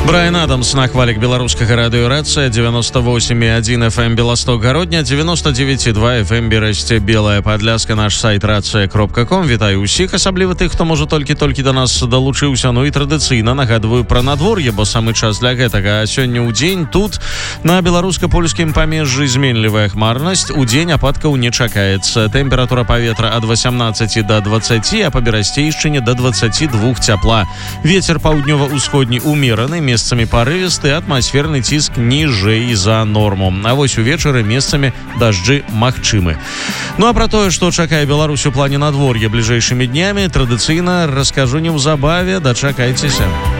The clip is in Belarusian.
Брайан Адамс на хвалік беларускага радыёрацыя 98,1 FM Беласток гародня, 99,2 FM Берасце Белая Падляска, наш сайт рацыя.ком. Вітаю ўсіх, асабліва тых, хто можа толькі да нас далучыўся. Ну і традыцыйна нагадваю пра надвор'е, бо самы час для гэтага. Сёння ў дзень тут на беларуска-польскім памежжы зменлівая хмарнасць, у дзень ападкаў не чакаецца. Тэмпература паветра ад 18 до 20, а па Берасцейшчыне до 22 цяпла. Вецер паўднёва-ўсходні умераны, месцамі парывісты, атмасферны ціск ніжэй за норму. А вось увечары месцамі дажджы магчымы. Ну а пра тое, што чакае Беларусь у плане надвор'я бліжэйшымі днямі, традыцыйна раскажу неўзабаве, дачакайцеся.